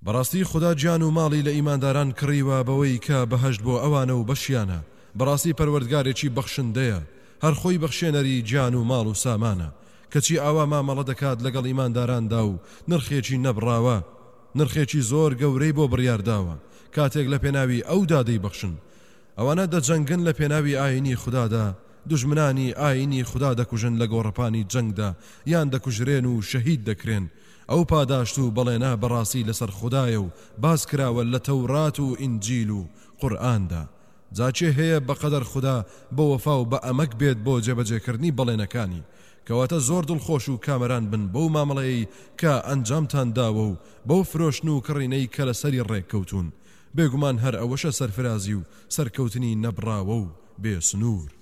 بەڕاستی خدا گیان و ماڵی لە ئیمانداران کڕیوە بەوەی کە بەهەشت بۆ ئەوانە و بەشیانە. بەڕاستی پەروەردگارێکی بەخشندەیە، هەر خۆی بەخشێنەری گیان و ماڵ و سامانە. کەچی ئاوا مامەڵە دەکات لەگەڵ ئیمانداراندا و نرخێکی نەبڕاوە، نرخێکی زۆر گەورەی بۆ بڕیارداوە کاتێک لە پێناوی ئەو دادەی بەخشن. ئەوانە دەجەنگن لە پێناوی ئاینی خودادا، دژمنانی ئاینی خدا دەکوژن لە گۆڕەپانی جەنگدا یان دەکوژرێن و شەهید دەکرێن. ئەو پاداشت و بەڵێنا بەڕاستی لەسەر خودایە و باز کراوە لە تەورات و ئینجیل و قورئاندا. جاچێ هەیە بەقەدەر خدا بە وەفا و بە ئەمەک بێت بۆ جێبەجێکردنی بەڵێنەکانی، کەواتە زۆر دڵخۆش و کامەران بن بەو مامەڵەیەی کە ئەنجامتان داوە و بەو فرۆشتن و کڕینەی کە لەسەری ڕێککەوتون. بێگومان هەر ئەوەشە سەرفرازی و سەرکەوتنی نەبراوە و بێسنوور.